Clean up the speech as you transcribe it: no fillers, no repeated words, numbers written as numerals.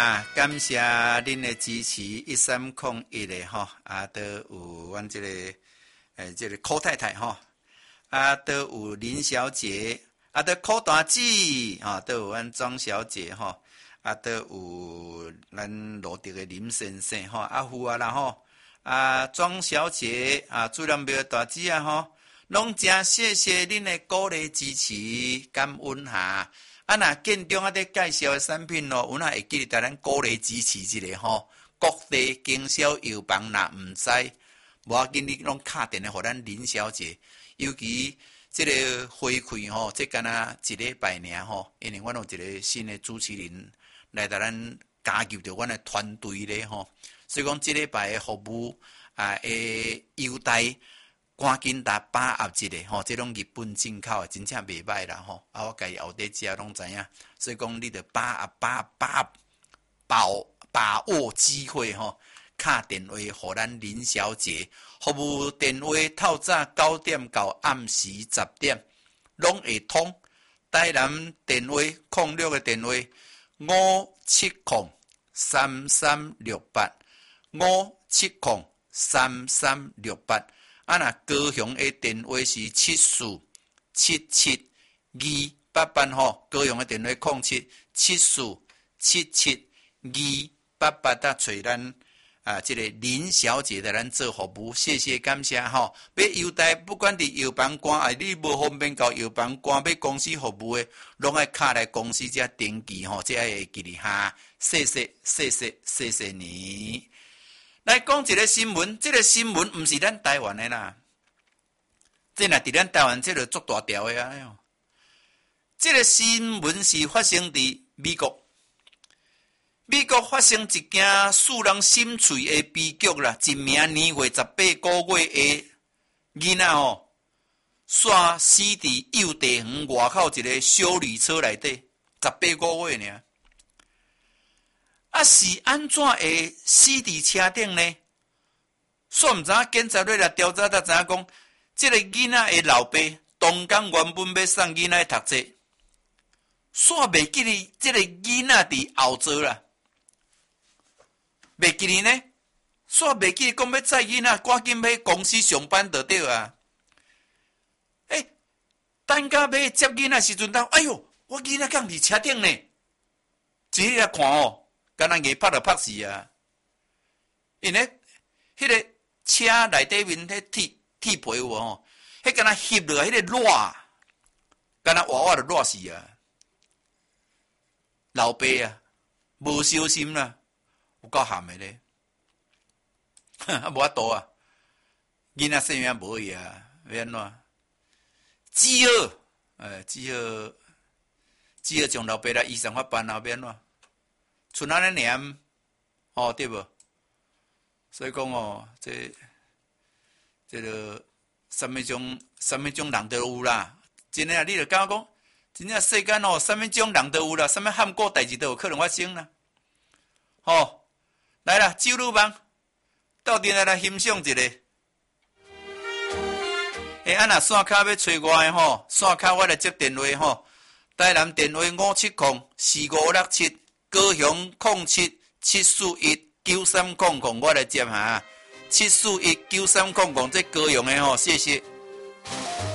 感谢恁的支持，1301的吼，都有阮这个这个柯太太吼，都有林小姐，都柯大姐，都有阮庄小姐吼，都有咱罗德的林先生吼，富啦吼，庄小姐，主任庙大姐吼，拢真谢谢恁的鼓励支持，感恩哈。若建中咧介绍的产品咯，有会记得带咱鼓励支持一下吼。各地经销药房若毋知，无要紧，你拢敲电话互咱林小姐。尤其这个回馈吼，这敢若一礼拜尔吼，因为阮有一个新的主持人来带咱加入着阮的团队咧吼，所以讲这礼拜的服务的优待。赶紧打把握一个吼，这种日本进口真正袂歹啦吼。我家己后底食拢知影，所以讲你得把握机会吼，敲电话互咱林小姐，服务电话透早9点到暗时10点，拢会通。台南电话06的电话5703368，5703368。若高雄的电话是74777288吼，高雄的电话0774777288，找咱这个林小姐的咱做服务，谢谢感谢吼。要优待，不管伫药房关，你无方便到药房关，要公司服务的，拢爱敲来公司才登记吼，才会记你哈。谢谢你。来讲一个新闻，这个新闻毋是咱台湾的啦，这若伫咱台湾，这就足大条的啊！这个新闻是发生伫美国，美国发生一件使人心碎的悲剧啦！一名年岁18个月的囡仔吼，煞死伫幼稚园外口一个小旅车内底，18个月尔。是安怎会死伫车顶呢？煞毋知影警察咧来调查，才知影讲，这个囡仔的老爸当天原本要送囡仔读册，煞袂记哩，这个囡仔伫后座啦，袂记哩呢？煞袂记哩讲要载囡仔，赶紧要公司上班就对啊！等甲要接囡仔时阵，哎哟，我囡仔敢伫车顶呢？一日来看哦。敢若硬拍就拍死啊！因为迄个车内底面迄铁皮有吼，迄敢若翕落来迄个热，敢若活就热死啊！老爸啊，无小心啦，有够咸的咧，无法度啊！囡仔性命无去啊，要安怎？只好将老爸来医生法办后要安怎？剩安尼念，对无？所以讲这个什么种人都有啦。真诶啊，你就感觉讲，真正世间什么种人都有啦，什么喊过代志都有可能发生啦。来啦，酒女帮，到底来欣赏一个。若线卡要找我诶吼，线卡我来接电话吼，台南电话5704567。高雄0774193000，我来接哈，74193000，这高雄的吼，谢谢。